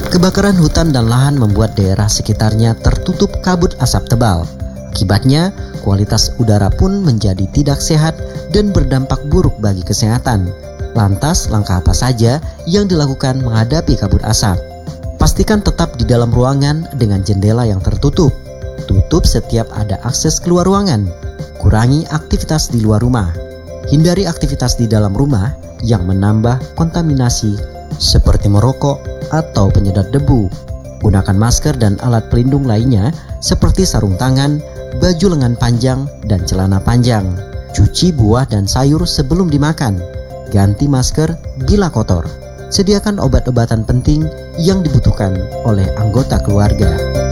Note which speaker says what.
Speaker 1: Kebakaran hutan dan lahan membuat daerah sekitarnya tertutup kabut asap tebal. Akibatnya, kualitas udara pun menjadi tidak sehat dan berdampak buruk bagi kesehatan. Lantas, langkah apa saja yang dilakukan menghadapi kabut asap? Pastikan tetap di dalam ruangan dengan jendela yang tertutup. Tutup setiap ada akses keluar ruangan. Kurangi aktivitas di luar rumah. Hindari aktivitas di dalam rumah yang menambah kontaminasi seperti merokok atau penyedot debu. Gunakan masker dan alat pelindung lainnya seperti sarung tangan, baju lengan panjang, dan celana panjang. Cuci buah dan sayur sebelum dimakan. Ganti masker bila kotor. Sediakan obat-obatan penting yang dibutuhkan oleh anggota keluarga.